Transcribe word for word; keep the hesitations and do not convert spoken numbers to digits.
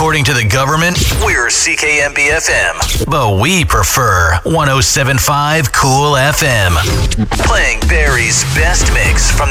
according to the government, we're C K M B F M. But we prefer one oh seven point five Cool F M. Playing Barry's best mix from the